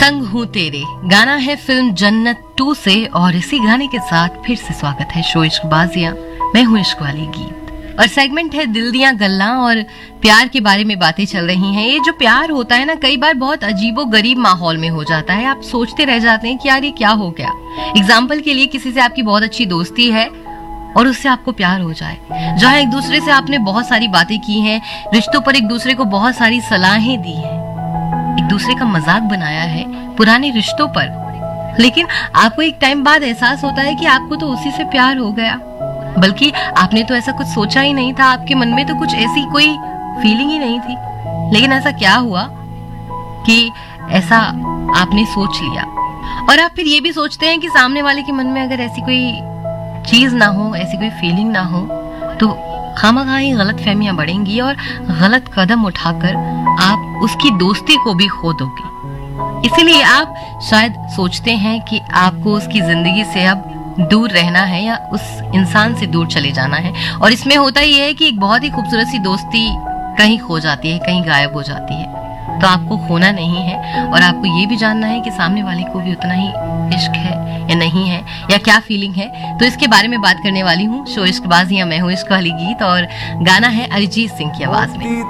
संग हूँ तेरे गाना है फिल्म जन्नत 2 से और इसी गाने के साथ फिर से स्वागत है शो इश्कबाजियां। मैं हूँ इश्क वाली गीत और सेगमेंट है दिल दियां गल्लां और प्यार के बारे में बातें चल रही हैं। ये जो प्यार होता है ना, कई बार बहुत अजीबो गरीब माहौल में हो जाता है। आप सोचते रह जाते हैं कि यार ये क्या हो गया। एग्जाम्पल के लिए किसी से आपकी बहुत अच्छी दोस्ती है और उससे आपको प्यार हो जाए, जहाँ एक दूसरे से आपने बहुत सारी बातें की हैं, रिश्तों पर एक दूसरे को बहुत सारी सलाहें दी हैं, एक दूसरे का मजाक बनाया है पुराने रिश्तों पर, लेकिन आपको एक टाइम बाद एहसास होता है कि आपको तो उसी से प्यार हो गया। बल्कि आपने तो ऐसा कुछ सोचा ही नहीं था, आपके मन में तो कुछ ऐसी कोई फीलिंग ही नहीं थी, लेकिन ऐसा क्या हुआ कि ऐसा आपने सोच लिया। और आप फिर ये भी सोचते हैं कि सामने वाले के मन में अगर ऐसी कोई चीज ना हो, ऐसी कोई फीलिंग ना हो, तो खामखा ही गलत फहमियां बढ़ेंगी और गलत कदम उठाकर आप उसकी दोस्ती को भी खो दोगे। इसीलिए आप शायद सोचते हैं कि आपको उसकी जिंदगी से अब दूर रहना है या उस इंसान से दूर चले जाना है। और इसमें होता ही है कि एक बहुत ही खूबसूरत सी दोस्ती कहीं खो जाती है, कहीं गायब हो जाती है। तो आपको खोना नहीं है और आपको ये भी जानना है कि सामने वाले को भी उतना ही इश्क है या नहीं है, या क्या फीलिंग है। तो इसके बारे में बात करने वाली हूँ शो इश्कबाजियां। मैं हूँ इश्क वाली गीत और गाना है अरिजीत सिंह की आवाज में।